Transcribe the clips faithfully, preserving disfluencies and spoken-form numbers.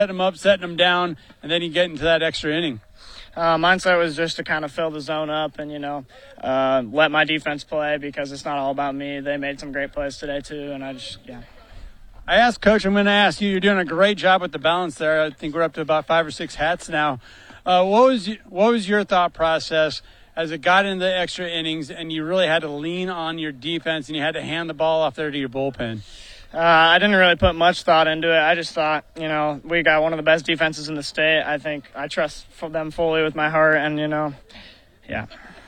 setting them up, setting them down, and then you get into that extra inning? Uh, mindset was just to kind of fill the zone up and, you know, uh, let my defense play because it's not all about me. They made some great plays today, too, and I just, yeah. I asked Coach, I'm going to ask you, you're doing a great job with the balance there. I think we're up to about five or six hats now. Uh, what was what was your thought process as it got into the extra innings and you really had to lean on your defense and you had to hand the ball off there to your bullpen? Uh, I didn't really put much thought into it. I just thought, you know, we got one of the best defenses in the state. I think I trust them fully with my heart, and, you know, yeah.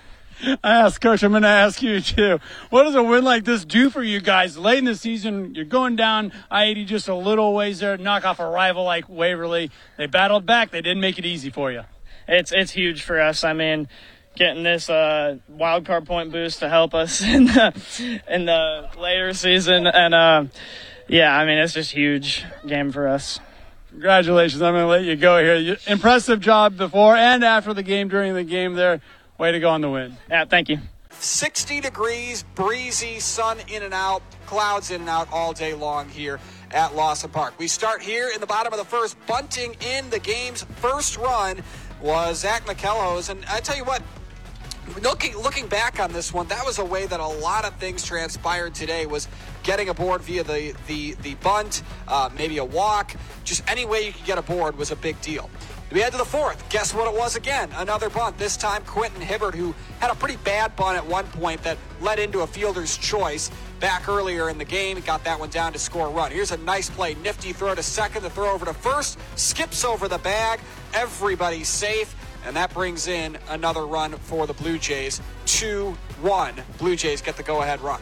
I asked Coach, I'm going to ask you too. What does a win like this do for you guys? Late in the season, you're going down I eighty just a little ways there, knock off a rival like Waverly. They battled back. They didn't make it easy for you. It's it's huge for us. I mean, getting this uh, wild card point boost to help us in the, in the later season. And, uh, yeah, I mean, it's just a huge game for us. Congratulations. I'm going to let you go here. You, impressive job before and after the game, during the game there. Way to go on the win. Yeah, thank you. sixty degrees, breezy, sun in and out, clouds in and out all day long here at Lawson Park. We start here in the bottom of the first. Bunting in the game's first run was Zach McKellows. And I tell you what, looking looking back on this one, that was a way that a lot of things transpired today, was getting aboard via the, the, the bunt, uh, maybe a walk. Just any way you could get aboard was a big deal. We head to the fourth. Guess what it was again? Another bunt. This time Quentin Hibbert, who had a pretty bad bunt at one point that led into a fielder's choice back earlier in the game. He got that one down to score a run. Here's a nice play. Nifty throw to second. The throw over to first. Skips over the bag. Everybody's safe. And that brings in another run for the Blue Jays. two one. Blue Jays get the go-ahead run.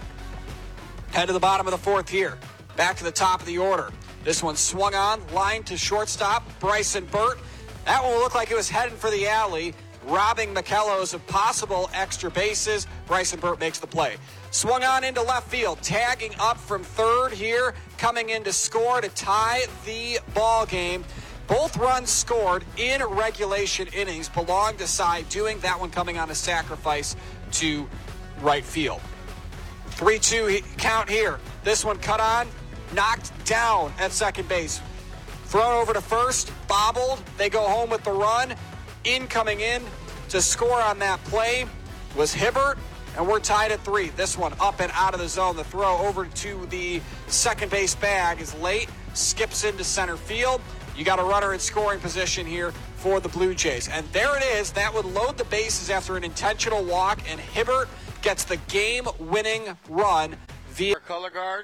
Head to the bottom of the fourth here. Back to the top of the order. This one swung on. Line to shortstop. Bryson Burt. That one looked like it was heading for the alley, robbing McKellows of possible extra bases. Bryson Burt makes the play. Swung on into left field, tagging up from third here, coming in to score to tie the ball game. Both runs scored in regulation innings belong to Cy doing. That one coming on a sacrifice to right field. three two count here. This one cut on, knocked down at second base. Thrown over to first, bobbled. They go home with the run. In coming in to score on that play was Hibbert, and we're tied at three. This one up and out of the zone. The throw over to the second base bag is late, skips into center field. You got a runner in scoring position here for the Blue Jays. And there it is. That would load the bases after an intentional walk, and Hibbert gets the game-winning run via color guard.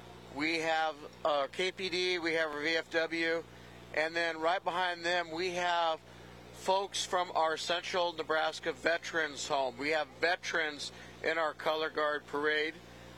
We have uh, K P D, we have our V F W, and then right behind them we have folks from our Central Nebraska Veterans Home. We have veterans in our color guard parade,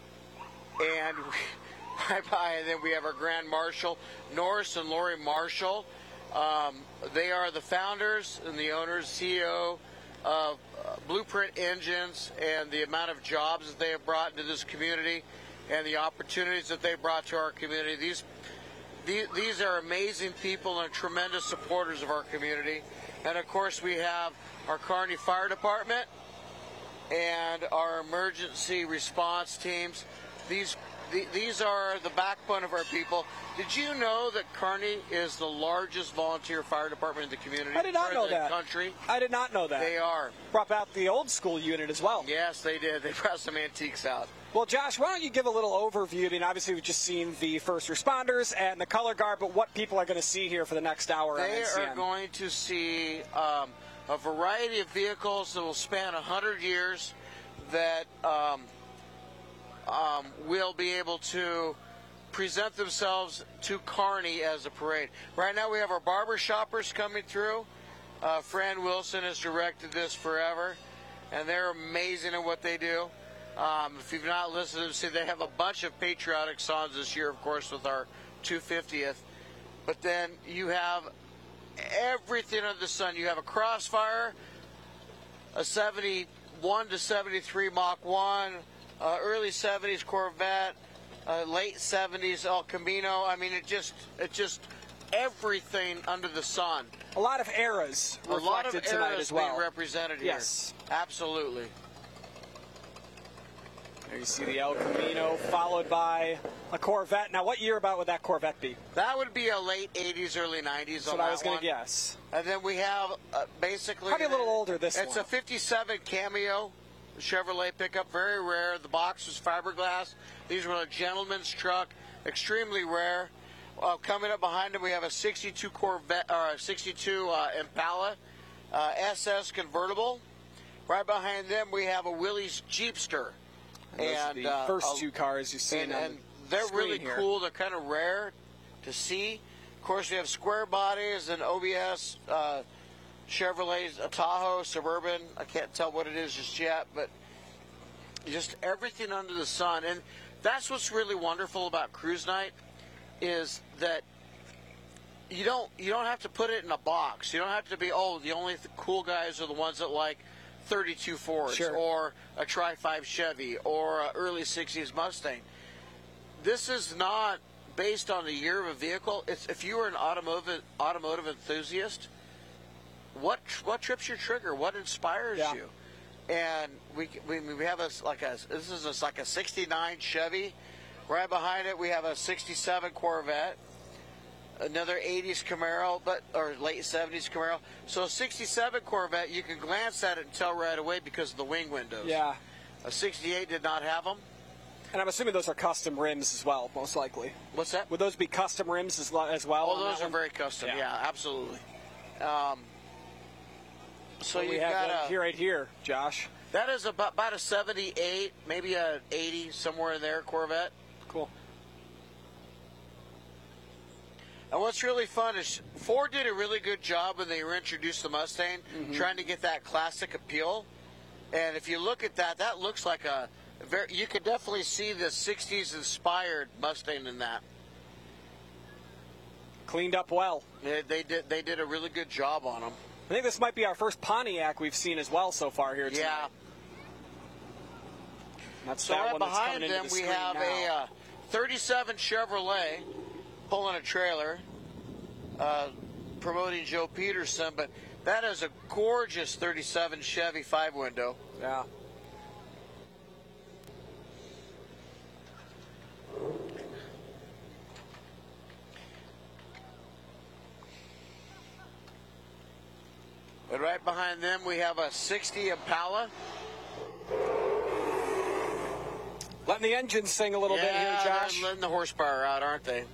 and we, right behind them we have our Grand Marshal, Norris and Lori Marshall. Um, they are the founders and the owners, C E O of uh, Blueprint Engines, and the amount of jobs that they have brought into this community and the opportunities that they brought to our community. These, these, these are amazing people and tremendous supporters of our community. And of course we have our Kearney Fire Department and our emergency response teams. These, the, these are the backbone of our people. Did you know that Kearney is the largest volunteer fire department in the community? I did not know in the that. country? I did not know that. They are. Brought out the old school unit as well. Yes, they did. They brought some antiques out. Well, Josh, why don't you give a little overview? I mean, obviously we've just seen the first responders and the color guard, but what people are going to see here for the next hour. They on are going to see um, a variety of vehicles that will span one hundred years that um, um, will be able to present themselves to Kearney as a parade. Right now we have our barber shoppers coming through. Uh, Fran Wilson has directed this forever, and they're amazing at what they do. Um, if you've not listened to them, see, they have a bunch of patriotic songs this year, of course, with our two hundred fiftieth. But then you have everything under the sun. You have a Crossfire, a seventy-one to seventy-three Mach one, uh, early seventies Corvette, uh, late seventies El Camino. I mean, it just, it just everything under the sun. A lot of eras reflected a lot of tonight eras as well. being represented here. Yes, absolutely. There you see the El Camino, followed by a Corvette. Now, what year about would that Corvette be? That would be a late eighties, early nineties That's on what that I was going one. to guess. And then we have uh, basically... Probably a little older, this It's one. a fifty-seven Cameo Chevrolet pickup, very rare. The box was fiberglass. These were a gentleman's truck, extremely rare. Uh, coming up behind them, we have a sixty-two Corvette, or a sixty-two uh, Impala uh, S S convertible. Right behind them, we have a Willys Jeepster. And those are the uh, first uh, two cars you see and, on and the they're screen really here. cool. They're kind of rare to see. Of course, we have square bodies and O B S uh, Chevrolets, a Tahoe, Suburban. I can't tell what it is just yet, but just everything under the sun. And that's what's really wonderful about Cruise Night is that you don't you don't have to put it in a box. You don't have to be, oh, the only th- cool guys are the ones that like thirty-two Fords Sure. or a Tri five Chevy or a early sixties Mustang. This is not based on the year of a vehicle. It's if you are an automotive automotive enthusiast, what what trips your trigger? What inspires Yeah. you? And we we, we have a like a this is a, like a sixty-nine Chevy. Right behind it we have a sixty-seven Corvette. Another eighties Camaro, but or late seventies Camaro. So a sixty-seven Corvette, you can glance at it and tell right away because of the wing windows. Yeah. A sixty-eight did not have them. And I'm assuming those are custom rims as well, most likely. What's that? Would those be custom rims as, lo- as well? Oh, on those that are one? very custom. Yeah. Yeah, absolutely. Um, so What we you have got that a here right here, Josh. that is about about a seventy-eight, maybe a eighty, somewhere in there Corvette. Cool. And what's really fun is Ford did a really good job when they introduced the Mustang, Mm-hmm. trying to get that classic appeal. And if you look at that, that looks like a very, you could definitely see the sixties inspired Mustang in that. Cleaned up well. They, they did they did a really good job on them. I think this might be our first Pontiac we've seen as well so far here tonight. Yeah. That's So that right one that's behind coming into them the we screen have now. a uh, thirty-seven Chevrolet pulling a trailer, uh, promoting Joe Peterson, but that is a gorgeous thirty-seven Chevy five window. Yeah. And right behind them we have a sixty Impala. Letting the engine sing a little bit here, Yeah, Josh. they're letting the horsepower out, aren't they?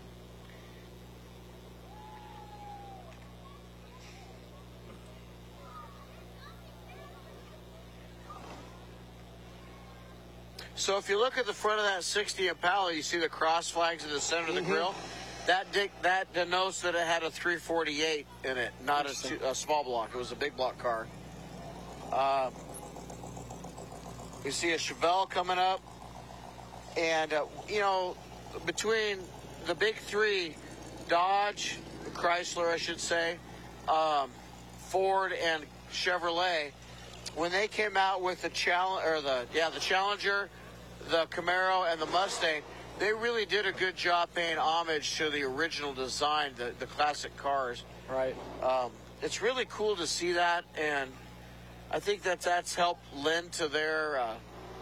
So if you look at the front of that sixty Impala, you see the cross flags in the center of the Mm-hmm. grill. That de- that denotes that it had a three forty-eight in it, not a, two, a small block. It was a big block car. Uh, you see a Chevelle coming up, and uh, you know, between the big three, Dodge, Chrysler, I should say, um, Ford, and Chevrolet, when they came out with the challenge or the yeah the Challenger, the Camaro, and the Mustang, they really did a good job paying homage to the original design, the, the classic cars. Right. Um, it's really cool to see that, and I think that that's helped lend to their uh,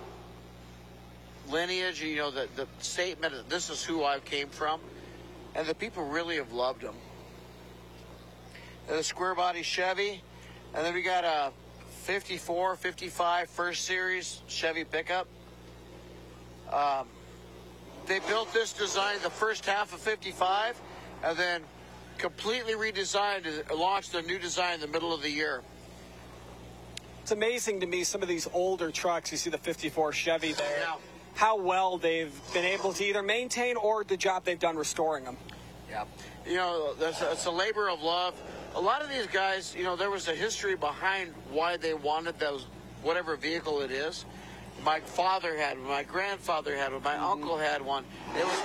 lineage. You know, the, the statement that this is who I came from, and the people really have loved them. And the square body Chevy, and then we got a fifty-four, fifty-five First Series Chevy pickup. Um, they built this design the first half of fifty-five, and then completely redesigned and launched a new design in the middle of the year. It's amazing to me, some of these older trucks, you see the fifty-four Chevy there, Yeah. how well they've been able to either maintain or the job they've done restoring them. Yeah. You know, that's a, it's a labor of love. A lot of these guys, you know, there was a history behind why they wanted those, whatever vehicle it is. My father had one, my grandfather had one, my Mm-hmm. uncle had one. It was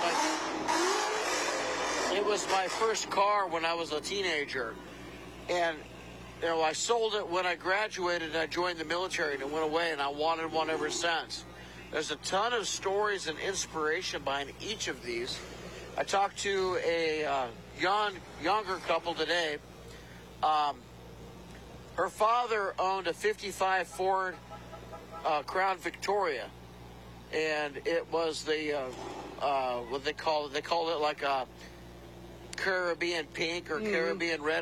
my, it was my first car when I was a teenager. And, you know, I sold it when I graduated and I joined the military, and it went away, and I wanted one ever since. There's a ton of stories and inspiration behind each of these. I talked to a uh, young, younger couple today. Um, her father owned a fifty-five Ford uh, Crown Victoria, and it was the uh, uh, what they call it. They called it like a Caribbean pink or mm. Caribbean red.